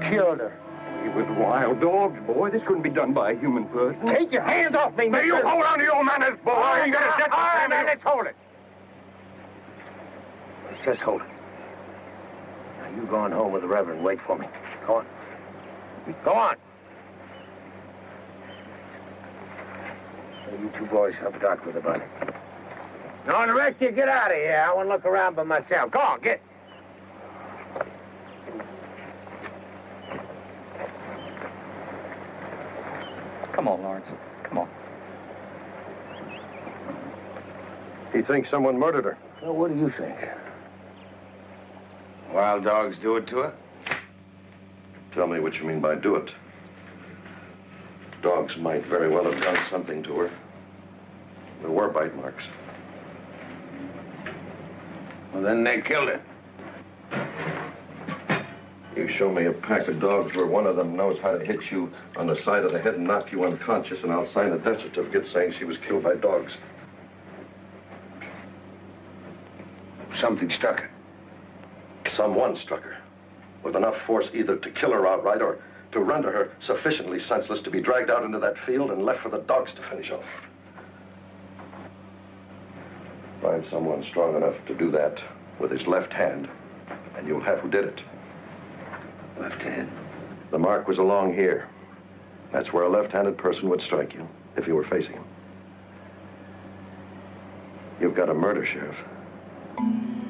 killed her. We was wild dogs, boy. This couldn't be done by a human person. Take your hands off me, May you hold on to your manners, boy. You got a debt to pay me. Let's hold it. Let's just hold it. Now, you go on home with the Reverend. Wait for me. Go on. Go on. Hey, you two boys help Doc with the body. No, the rest of you get out of here. I want to look around by myself. Go on, get. Come on, Lawrence. Come on. He thinks someone murdered her. Well, what do you think? Wild dogs do it to her? Tell me what you mean by do it. Dogs might very well have done something to her. There were bite marks. Well, then they killed her. You show me a pack of dogs where one of them knows how to hit you on the side of the head and knock you unconscious, and I'll sign a death certificate saying she was killed by dogs. Something struck her. Someone struck her with enough force either to kill her outright or to render her sufficiently senseless to be dragged out into that field and left for the dogs to finish off. Find someone strong enough to do that with his left hand, and you'll have who did it. Left hand? The mark was along here. That's where a left-handed person would strike you, if you were facing him. You've got a murder, Sheriff.